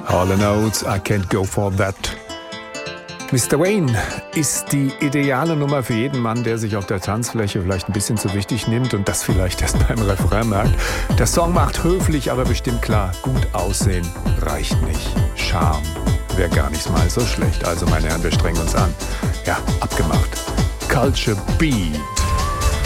Hall & Oates, I Can't Go For That. Mr. Wayne ist die ideale Nummer für jeden Mann, der sich auf der Tanzfläche vielleicht ein bisschen zu wichtig nimmt und das vielleicht erst beim Refrain merkt. Der Song macht höflich, aber bestimmt klar, gut aussehen reicht nicht. Charme wäre gar nicht mal so schlecht. Also meine Herren, wir strengen uns an. Ja, abgemacht. Culture Beat.